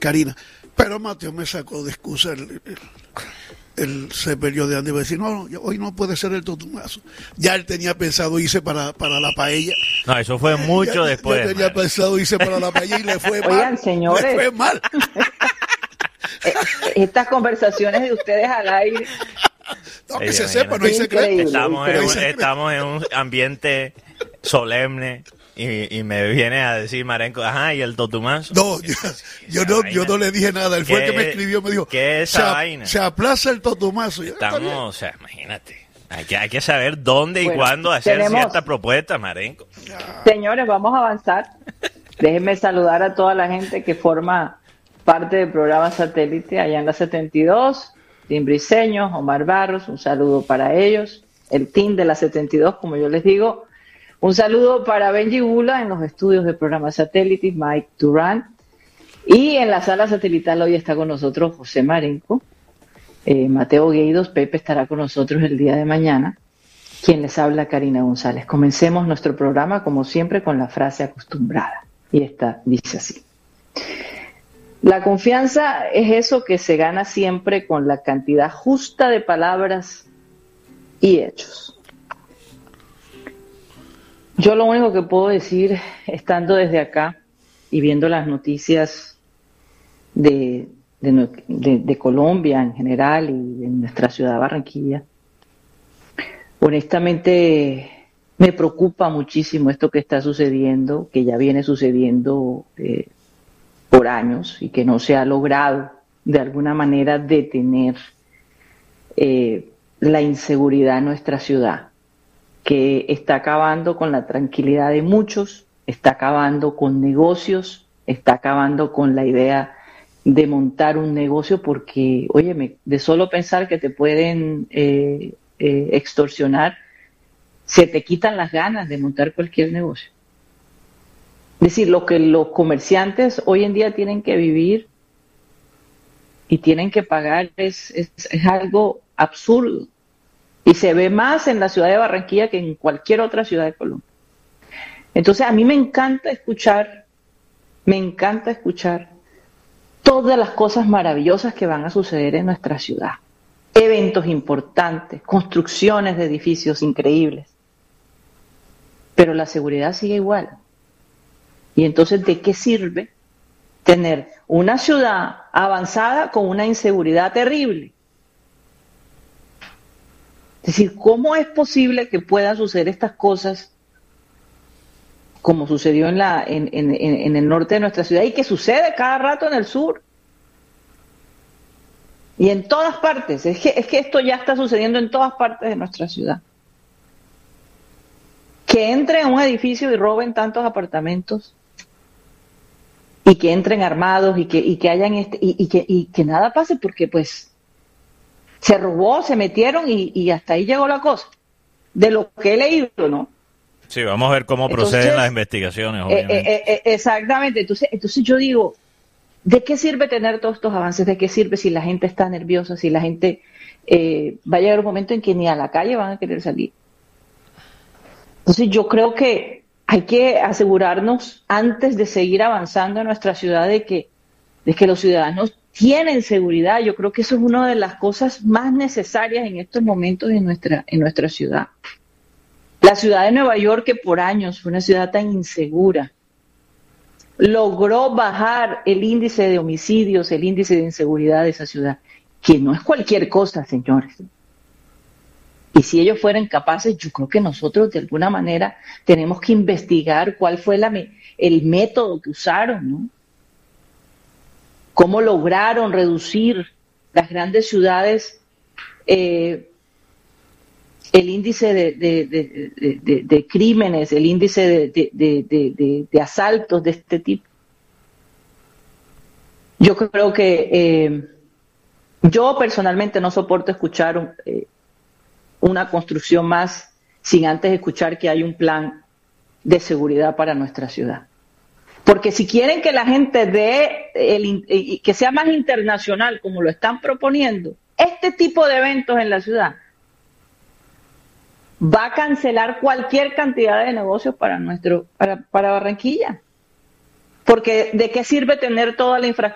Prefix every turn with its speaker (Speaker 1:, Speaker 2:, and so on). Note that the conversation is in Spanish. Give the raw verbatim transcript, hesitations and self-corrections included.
Speaker 1: Karina. Pero Mateo me sacó de excusa el, el, el sepelio de Andy. Va a decir, no, no, hoy no puede ser el totumazo. Ya él tenía pensado irse para, para la paella.
Speaker 2: No, eso fue mucho
Speaker 1: ya,
Speaker 2: después.
Speaker 1: Ya tenía man. pensado irse para la paella y le fue mal.
Speaker 3: Oigan, señores.
Speaker 1: Le fue mal.
Speaker 3: Estas conversaciones de ustedes al aire.
Speaker 1: No, que se sepa, no hay secreto.
Speaker 2: Estamos, en un,
Speaker 1: secreto.
Speaker 2: estamos en un ambiente solemne y, y me viene a decir Marenco, ajá, ¿y el totumazo?
Speaker 1: No, yo, yo no, yo no le dije nada. Él fue el que me escribió, me dijo,
Speaker 2: ¿qué es esa
Speaker 1: se,
Speaker 2: vaina?
Speaker 1: Se aplaza el totumazo.
Speaker 2: Estamos, o sea, imagínate. Hay que, hay que saber dónde y
Speaker 3: bueno,
Speaker 2: cuándo hacer
Speaker 3: tenemos,
Speaker 2: ciertas propuestas, Marenco.
Speaker 3: Señores, vamos a avanzar. Déjenme saludar a toda la gente que forma parte del programa satélite allá en la setenta y dos. Tim Briceño, Omar Barros, un saludo para ellos. El team de la setenta y dos, como yo les digo. Un saludo para Benji Bula en los estudios del programa satélite, Mike Durán. Y en la sala satelital hoy está con nosotros José Marenco, eh, Mateo Gueidos, Pepe estará con nosotros el día de mañana. Quien les habla, Karina González. Comencemos nuestro programa, como siempre, con la frase acostumbrada. Y esta dice así. La confianza es eso que se gana siempre con la cantidad justa de palabras y hechos. Yo lo único que puedo decir, estando desde acá y viendo las noticias de, de, de, de Colombia en general y de nuestra ciudad Barranquilla, honestamente me preocupa muchísimo esto que está sucediendo, que ya viene sucediendo eh, por años y que no se ha logrado de alguna manera detener eh, la inseguridad en nuestra ciudad, que está acabando con la tranquilidad de muchos, está acabando con negocios, está acabando con la idea de montar un negocio porque, óyeme, de solo pensar que te pueden eh, eh, extorsionar, se te quitan las ganas de montar cualquier negocio. Es decir, lo que los comerciantes hoy en día tienen que vivir y tienen que pagar es, es, es algo absurdo. Y se ve más en la ciudad de Barranquilla que en cualquier otra ciudad de Colombia. Entonces, a mí me encanta escuchar, me encanta escuchar todas las cosas maravillosas que van a suceder en nuestra ciudad. Eventos importantes, construcciones de edificios increíbles. Pero la seguridad sigue igual. Y entonces, ¿de qué sirve tener una ciudad avanzada con una inseguridad terrible? Es decir, ¿cómo es posible que puedan suceder estas cosas como sucedió en, la, en, en, en el norte de nuestra ciudad y que sucede cada rato en el sur? Y en todas partes. Es que, es que esto ya está sucediendo en todas partes de nuestra ciudad. Que entren a un edificio y roben tantos apartamentos y que entren armados y que, y que hayan este, y, y, que, y que nada pase porque pues se robó, se metieron y, y hasta ahí llegó la cosa. De lo que he leído, ¿no?
Speaker 2: Sí, vamos a ver cómo entonces, proceden las investigaciones, obviamente.
Speaker 3: Eh, eh, eh, exactamente. Entonces, entonces yo digo, ¿de qué sirve tener todos estos avances? ¿De qué sirve si la gente está nerviosa, si la gente eh, va a llegar un momento en que ni a la calle van a querer salir? Entonces yo creo que hay que asegurarnos antes de seguir avanzando en nuestra ciudad de que, de que los ciudadanos tienen seguridad. Yo creo que eso es una de las cosas más necesarias en estos momentos en nuestra, en nuestra ciudad. La ciudad de Nueva York, que por años fue una ciudad tan insegura, logró bajar el índice de homicidios, el índice de inseguridad de esa ciudad, que no es cualquier cosa, señores. Y si ellos fueran capaces, yo creo que nosotros de alguna manera tenemos que investigar cuál fue la me- el método que usaron, ¿no? Cómo lograron reducir las grandes ciudades eh, el índice de, de, de, de, de, de crímenes, el índice de, de, de, de, de asaltos de este tipo. Yo creo que eh, yo personalmente no soporto escuchar un, eh, una construcción más sin antes escuchar que hay un plan de seguridad para nuestra ciudad. Porque si quieren que la gente dé, el, eh, que sea más internacional como lo están proponiendo, este tipo de eventos en la ciudad va a cancelar cualquier cantidad de negocios para nuestro, para, para Barranquilla. Porque ¿de qué sirve tener toda la infraestructura